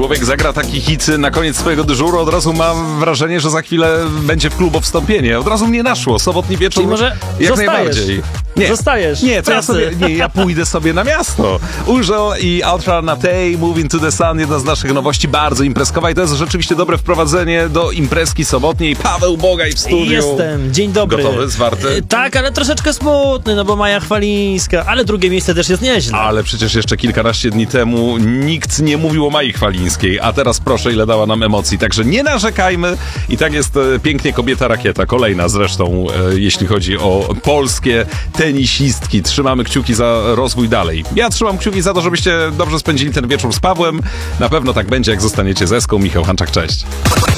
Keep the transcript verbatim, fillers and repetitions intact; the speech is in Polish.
człowiek zagra taki hit na koniec swojego dyżuru, od razu mam wrażenie, że za chwilę będzie w klubo wstąpienie. Od razu mnie naszło. Sobotni wieczór. Czyli może jak zostajesz. najbardziej. Nie. Zostajesz. Nie, to ja pracy. sobie, nie, ja pójdę sobie na miasto. Urzel i Ultra Natei, Moving to the Sun, jedna z naszych nowości, bardzo imprezkowa i to jest rzeczywiście dobre wprowadzenie do imprezki sobotniej. Paweł Bogaj w studiu. Jestem, dzień dobry. Gotowy, zwarty? E, tak, ale troszeczkę smutny, no bo Maja Chwalińska, ale drugie miejsce też jest nieźle. Ale przecież jeszcze kilkanaście dni temu nikt nie mówił o Mai Chwalińskiej, a teraz proszę, ile dała nam emocji. Także nie narzekajmy i tak jest e, pięknie Kobieta Rakieta, kolejna zresztą, e, jeśli chodzi o polskie tenisistki. Trzymamy kciuki za rozwój dalej. Ja trzymam kciuki za to, żebyście dobrze spędzili ten wieczór z Pawłem. Na pewno tak będzie, jak zostaniecie z Eską. Michał Hanczak, cześć.